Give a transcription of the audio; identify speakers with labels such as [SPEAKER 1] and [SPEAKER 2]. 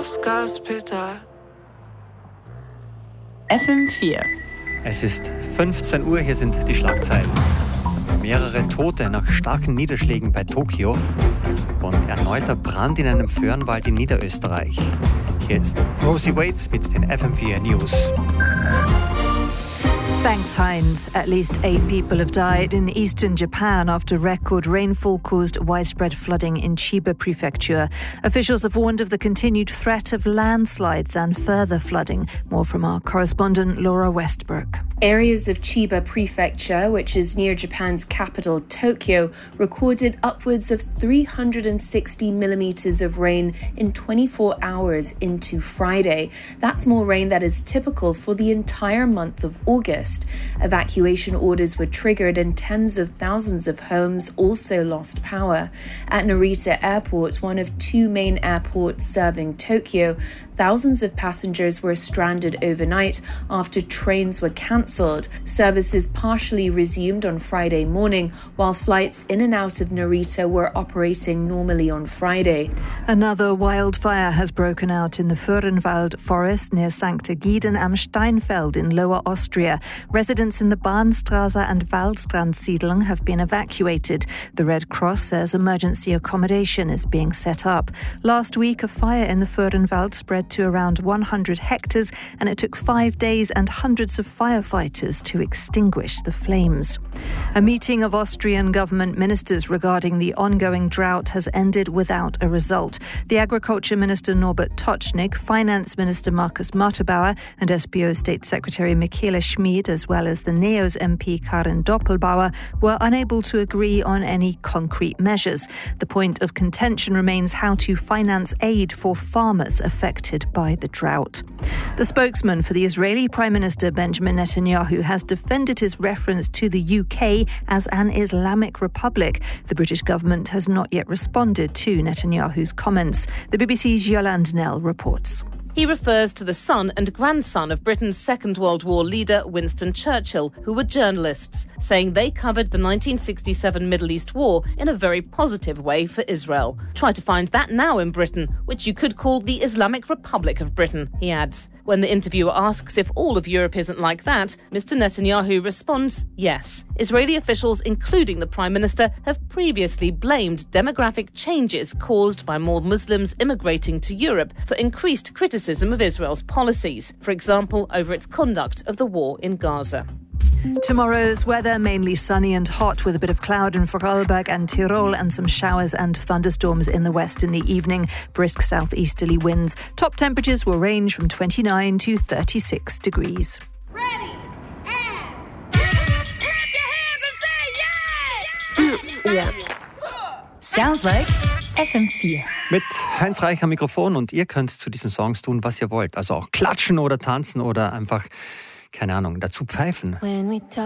[SPEAKER 1] FM4.
[SPEAKER 2] Es ist 15 Uhr, hier sind die Schlagzeilen. Mehrere Tote nach starken Niederschlägen bei Tokio und erneuter Brand in einem Föhrenwald in Niederösterreich. Hier ist Rosie Waits mit den FM4 News.
[SPEAKER 3] Thanks, Heinz. At least 8 people have died in eastern Japan after record rainfall caused widespread flooding in Chiba Prefecture. Officials have warned of the continued threat of landslides and further flooding. More from our correspondent Laura Westbrook.
[SPEAKER 4] Areas of Chiba Prefecture, which is near Japan's capital, Tokyo, recorded upwards of 360 millimetres of rain in 24 hours into Friday. That's more rain that is typical for the entire month of August. Evacuation orders were triggered and tens of thousands of homes also lost power. At Narita Airport, one of 2 main airports serving Tokyo, thousands of passengers were stranded overnight after trains were cancelled. Services partially resumed on Friday morning, while flights in and out of Narita were operating normally on Friday.
[SPEAKER 3] Another wildfire has broken out in the Föhrenwald forest near St. Egiden am Steinfeld in Lower Austria. Residents in the Bahnstraße and Waldstrandsiedlung have been evacuated. The Red Cross says emergency accommodation is being set up. Last week, a fire in the Föhrenwald spread to around 100 hectares, and it took 5 days and hundreds of firefighters to extinguish the flames. A meeting of Austrian government ministers regarding the ongoing drought has ended without a result. The Agriculture Minister Norbert Tocznik, Finance Minister Markus Martebauer and SPO State Secretary Michaela Schmid, as well as the NEOS MP Karin Doppelbauer, were unable to agree on any concrete measures. The point of contention remains how to finance aid for farmers affected by the drought. The spokesman for the Israeli Prime Minister Benjamin Netanyahu has defended his reference to the UK as an Islamic republic. The British government has not yet responded to Netanyahu's comments. The BBC's Yolande Nell reports.
[SPEAKER 5] He refers to the son and grandson of Britain's Second World War leader Winston Churchill, who were journalists, saying they covered the 1967 Middle East War in a very positive way for Israel. Try to find that now in Britain, which you could call the Islamic Republic of Britain, he adds. When the interviewer asks if all of Europe isn't like that, Mr. Netanyahu responds, yes. Israeli officials, including the Prime Minister, have previously blamed demographic changes caused by more Muslims immigrating to Europe for increased criticism of Israel's policies, for example, over its conduct of the war in Gaza.
[SPEAKER 3] Tomorrow's weather, mainly sunny and hot with a bit of cloud in Vorarlberg and Tyrol and some showers and thunderstorms in the west in the evening. Brisk southeasterly winds. Top temperatures will range from 29 to 36 degrees.
[SPEAKER 6] Ready and clap your hands and say yeah!
[SPEAKER 1] Sounds like FM4.
[SPEAKER 2] Mit Heinz Reich am Mikrofon und ihr könnt zu diesen Songs tun, was ihr wollt. Also auch klatschen oder tanzen oder einfach, keine Ahnung, dazu pfeifen.